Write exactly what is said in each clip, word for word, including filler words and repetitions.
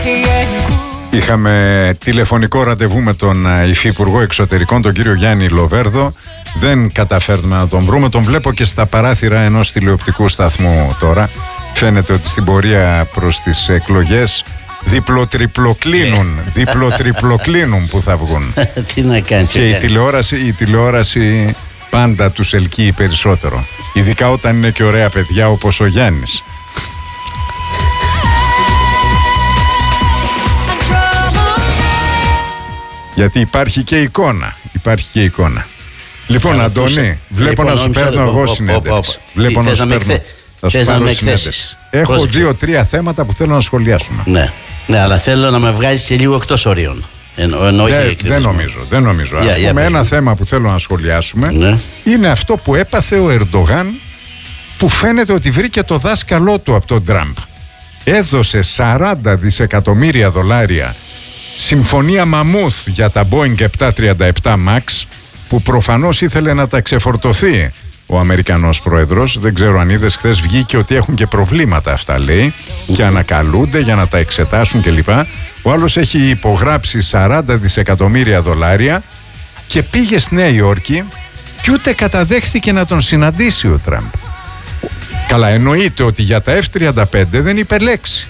Είχαμε τηλεφωνικό ραντεβού με τον Υφυπουργό Εξωτερικών, τον κύριο Γιάννη Λοβέρδο. Δεν καταφέρνουμε να τον βρούμε. Τον βλέπω και στα παράθυρα ενός τηλεοπτικού σταθμού τώρα. Φαίνεται ότι στην πορεία προς τις εκλογές διπλοτριπλοκλίνουν, διπλοτριπλοκλίνουν που θα βγουν. Τι να κάνει. Και η τηλεόραση, η τηλεόραση πάντα τους ελκύει περισσότερο. Ειδικά όταν είναι και ωραία παιδιά όπως ο Γιάννης. Γιατί υπάρχει και εικόνα. Υπάρχει και εικόνα. Λοιπόν, Αντώνη, βλέπω να σου παίρνω εγώ συνέντευξη. Βλέπω να σου παίρνω. Θα σου πάρω συνέντευξη. Έχω δύο-τρία θέματα που θέλω να σχολιάσουμε. Ναι, ναι, αλλά θέλω να με βγάλεις και λίγο εκτός ορίων. Δεν νομίζω, δεν νομίζω. Ας πούμε, ένα θέμα που θέλω να σχολιάσουμε είναι αυτό που έπαθε ο Ερντογάν, που φαίνεται ότι βρήκε το δάσκαλό του από τον Τραμπ. Έδωσε σαράντα δισεκατομμύρια δολάρια συμφωνία μαμούθ για τα Boeing επτακόσια τριάντα επτά Max, που προφανώς ήθελε να τα ξεφορτωθεί ο Αμερικανός πρόεδρος. Δεν ξέρω αν είδες, χθες βγήκε ότι έχουν και προβλήματα αυτά, λέει, και ανακαλούνται για να τα εξετάσουν κλπ. Ο άλλος έχει υπογράψει σαράντα δισεκατομμύρια δολάρια και πήγε στη Νέα Υόρκη και ούτε καταδέχθηκε να τον συναντήσει ο Τραμπ. Καλά, εννοείται ότι για τα εφ τριάντα πέντε δεν είπε λέξη.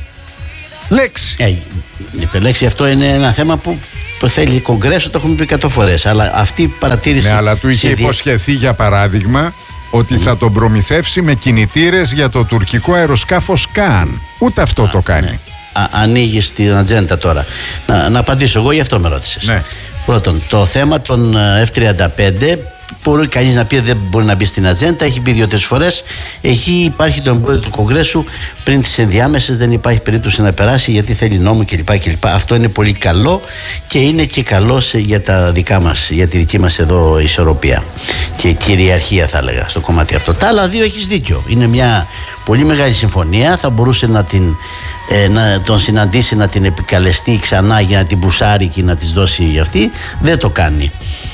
Λέξη. Ε, είπε λέξη, αυτό είναι ένα θέμα που θέλει κογκρέσο, το έχουμε πει εκατό φορές. Αλλά αυτή η παρατήρηση. Ναι, αλλά του είχε δι... υποσχεθεί, για παράδειγμα, ότι mm. θα τον προμηθεύσει με κινητήρες για το τουρκικό αεροσκάφος Καν. Ούτε αυτό Α, το κάνει. Ναι. Α, ανοίγει την ατζέντα τώρα. Να, να απαντήσω εγώ, γι' αυτό με ρώτησες. Ναι. Πρώτον, το θέμα των εφ τριάντα πέντε. Μπορεί κανείς να πει ότι δεν μπορεί να μπει στην ατζέντα. Έχει πει δύο-τρεις φορές. Εκεί υπάρχει το εμπόδιο του Κογκρέσου. Πριν τις ενδιάμεσες δεν υπάρχει περίπτωση να περάσει, γιατί θέλει νόμο κλπ. κλπ. Αυτό είναι πολύ καλό και είναι και καλό για τα δικά μας, για τη δική μας εδώ ισορροπία και κυριαρχία, θα έλεγα, στο κομμάτι αυτό. Τα άλλα δύο έχεις δίκιο. Είναι μια πολύ μεγάλη συμφωνία. Θα μπορούσε να την ε, να τον συναντήσει, να την επικαλεστεί ξανά για να την μπουσάρει και να της δώσει αυτή. Δεν το κάνει.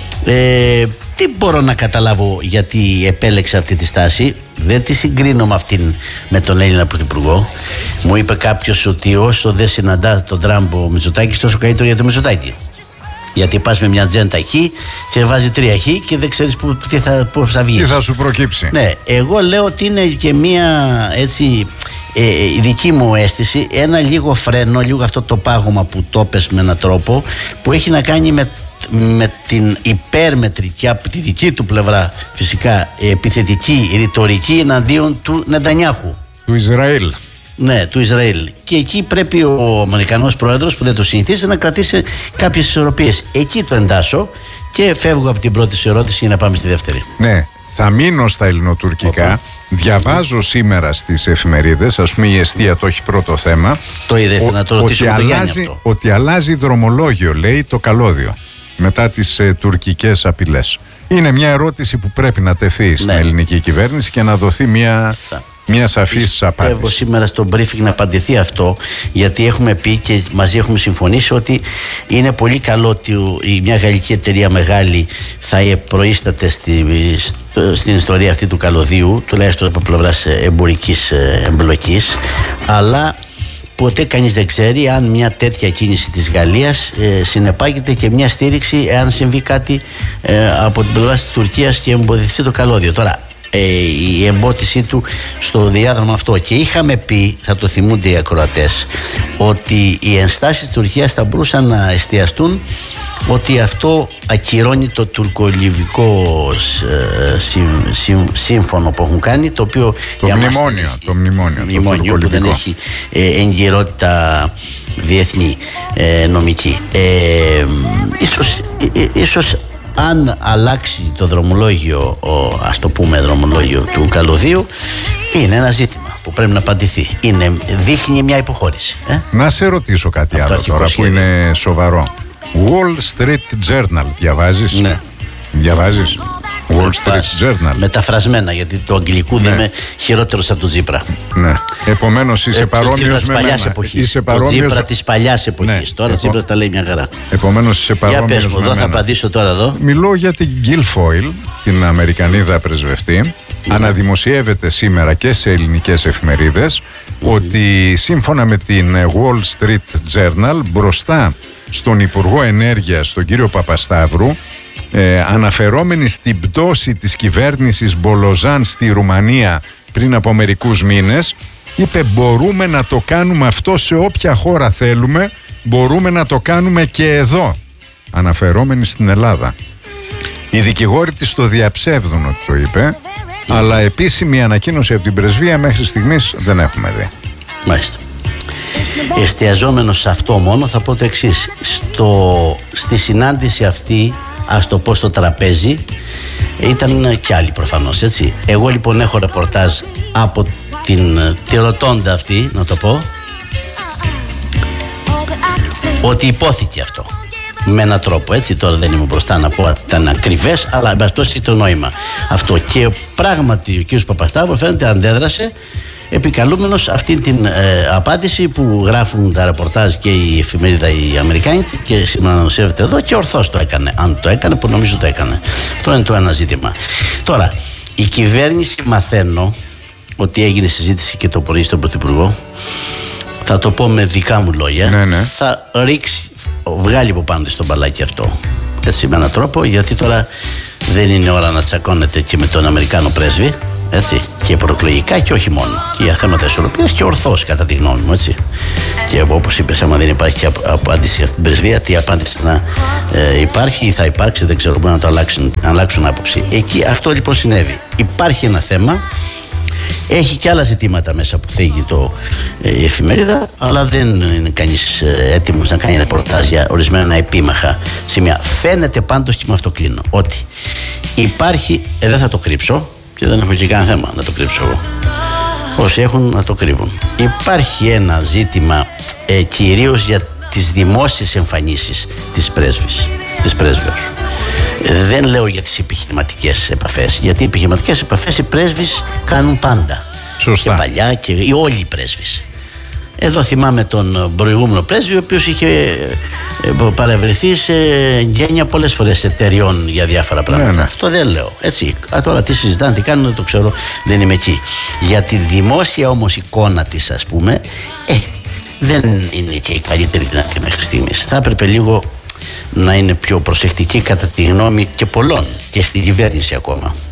Ε, τι μπορώ να καταλάβω γιατί επέλεξε αυτή τη στάση. Δεν τη συγκρίνω με αυτήν, με τον Έλληνα Πρωθυπουργό. Μου είπε κάποιος ότι όσο δεν συναντά τον Τραμπ ο Μητσοτάκης, τόσο καλύτερο για το Μητσοτάκη. Γιατί πας με μια ατζέντα χ και βάζει τρία χ και δεν ξέρεις που, τι θα, πώς θα βγεις. Τι θα σου προκύψει. Ναι, εγώ λέω ότι είναι και μια έτσι ε, η δική μου αίσθηση, ένα λίγο φρένο, λίγο αυτό το πάγωμα που το πες με έναν τρόπο, που έχει να κάνει με με την υπέρμετρη και από τη δική του πλευρά φυσικά επιθετική ρητορική εναντίον του Νετανιάχου, του Ισραήλ. Ναι, του Ισραήλ. Και εκεί πρέπει ο Αμερικανός πρόεδρος, που δεν το συνηθίζει, να κρατήσει κάποιες ισορροπίες. Εκεί το εντάσσω και φεύγω από την πρώτη σου ερώτηση για να πάμε στη δεύτερη. Ναι, θα μείνω στα ελληνοτουρκικά. Οπα. Διαβάζω σήμερα στις εφημερίδες, ας πούμε η Εστία το έχει πρώτο θέμα. Το είδες, να το ρωτήσω με το Γιάννη αυτό. Ότι αλλάζει δρομολόγιο, λέει, το καλώδιο μετά τις ε, τουρκικές απειλές. Είναι μια ερώτηση που πρέπει να τεθεί στην ναι. ελληνική κυβέρνηση και να δοθεί μια, μια σαφής απάντηση. Πιστεύω σήμερα στο briefing να απαντηθεί αυτό, γιατί έχουμε πει και μαζί έχουμε συμφωνήσει ότι είναι πολύ καλό ότι μια γαλλική εταιρεία μεγάλη θα προείσταται στη, στο, στην ιστορία αυτή του καλωδίου, τουλάχιστον από πλευράς εμπορικής εμπλοκής, αλλά ποτέ κανείς δεν ξέρει αν μια τέτοια κίνηση της Γαλλίας ε, συνεπάγεται και μια στήριξη εάν συμβεί κάτι ε, από την πλευρά της Τουρκίας και εμποδιστεί το καλώδιο. Τώρα, ε, η εμπότισή του στο διάδρομο αυτό. Και είχαμε πει, θα το θυμούνται οι ακροατές, ότι οι ενστάσεις της Τουρκίας θα μπορούσαν να εστιαστούν ότι αυτό ακυρώνει το τουρκολιβικό ε, συμ, συμ, σύμφωνο που έχουν κάνει, το οποίο το μνημόνιο, το μνημόνιο, το μνημόνιο που δεν έχει ε, εγκυρότητα διεθνή ε, νομική. Ε, ίσως, ε, ίσως αν αλλάξει το δρομολόγιο, ο, ας το πούμε δρομολόγιο του καλωδίου, είναι ένα ζήτημα που πρέπει να απαντηθεί. Είναι, δείχνει μια υποχώρηση. Ε? Να σε ρωτήσω κάτι από άλλο τώρα σχέδιο που είναι σοβαρό. Wall Street Journal διαβάζεις? Ναι. Διαβάζεις? Wall Street Journal. Μεταφρασμένα, γιατί το αγγλικού ναι. δεν είμαι χειρότερος από τον Τζίπρα. Ναι. Επομένως είσαι ε, παρόμοιος με μένα. Είσαι παρόμοιος... Το Τζίπρα της παλιάς εποχής. Ναι. Τώρα ο Τζίπρας τα λέει μια χαρά. Επομένως είσαι παρόμοιος για πες μου, με εδώ μένα. Θα απαντήσω τώρα εδώ. Μιλώ για την Guilfoyle, την Αμερικανίδα πρεσβευτή, Αναδημοσιεύεται σήμερα και σε ελληνικές εφημερίδες mm-hmm. ότι σύμφωνα με την Wall Street Journal, μπροστά στον Υπουργό Ενέργειας, τον κύριο Παπασταύρου, ε, αναφερόμενοι στην πτώση της κυβέρνησης Μπολοζάν στη Ρουμανία πριν από μερικούς μήνες, είπε μπορούμε να το κάνουμε αυτό σε όποια χώρα θέλουμε, μπορούμε να το κάνουμε και εδώ, αναφερόμενοι στην Ελλάδα. Οι δικηγόροι της το διαψεύδουν ότι το είπε, αλλά επίσημη ανακοίνωση από την πρεσβεία μέχρι στιγμής δεν έχουμε δει. Μάλιστα. Εστιαζόμενος σε αυτό μόνο θα πω το εξής. Στο, στη συνάντηση αυτή, ας το πω στο τραπέζι, ήταν κι άλλοι προφανώς, έτσι. Εγώ λοιπόν έχω ρεπορτάζ από την τη ρωτώντα αυτή, να το πω, ότι υπόθηκε αυτό με έναν τρόπο, έτσι. Τώρα δεν είμαι μπροστά να πω ότι ήταν ακριβές, αλλά με αυτό το νόημα αυτό. Και πράγματι ο κ. Παπασταύρου φαίνεται αντέδρασε επικαλούμενος αυτή την ε, απάντηση που γράφουν τα ρεπορτάζ και η εφημερίδα η Αμερικάνικη και σήμερα αναδοσεύεται εδώ, και ορθώς το έκανε, αν το έκανε, που νομίζω το έκανε. Αυτό είναι το ένα ζήτημα. Τώρα, η κυβέρνηση, μαθαίνω ότι έγινε συζήτηση και το πρωί στον Πρωθυπουργό, θα το πω με δικά μου λόγια, ναι, ναι. θα ρίξει, βγάλει από πάνω της το μπαλάκι αυτό, έτσι, με έναν τρόπο, γιατί τώρα δεν είναι ώρα να τσακώνεται και με τον Αμερικάνο πρέσβη, έτσι, και προεκλογικά και όχι μόνο, και για θέματα ισορροπίας, και ορθώς κατά τη γνώμη μου, έτσι. Και όπως είπες, άμα δεν υπάρχει και απάντηση αυτή την πρεσβεία, τι απάντηση να ε, υπάρχει ή θα υπάρξει, δεν ξέρω, μπορεί να το αλλάξουν, να αλλάξουν άποψη. Εκεί αυτό λοιπόν συνέβη. Υπάρχει ένα θέμα, έχει και άλλα ζητήματα μέσα που θίγει το, ε, η εφημερίδα, αλλά δεν είναι κανείς ε, έτοιμος να κάνει ρεπορτάζ για ορισμένα επίμαχα σημεία. Φαίνεται πάντως, και με αυτό κλείνω, ότι υπάρχει, ε, δεν θα το κρύψω και δεν έχω και κανένα θέμα να το κρύψω εγώ, όσοι έχουν να το κρύβουν, υπάρχει ένα ζήτημα ε, κυρίως για τις δημόσιες εμφανίσεις της πρέσβης, της πρέσβεως. Δεν λέω για τις επιχειρηματικές επαφές, γιατί οι επιχειρηματικές επαφές οι πρέσβεις κάνουν πάντα. Σωστά. Και παλιά και όλοι οι πρέσβεις. Εδώ θυμάμαι τον προηγούμενο πρέσβη, ο οποίος είχε παρευρεθεί σε γένεια πολλές φορές εταιριών για διάφορα πράγματα. Ναι, ναι. Αυτό δεν λέω. Έτσι. Α, τώρα τι συζητάνε, τι κάνουν, δεν το ξέρω, δεν είμαι εκεί. Για τη δημόσια όμως εικόνα της, ας πούμε, ε, δεν είναι και η καλύτερη δυνατή μέχρι στιγμής. Θα έπρεπε λίγο να είναι πιο προσεκτική κατά τη γνώμη και πολλών και στην κυβέρνηση ακόμα.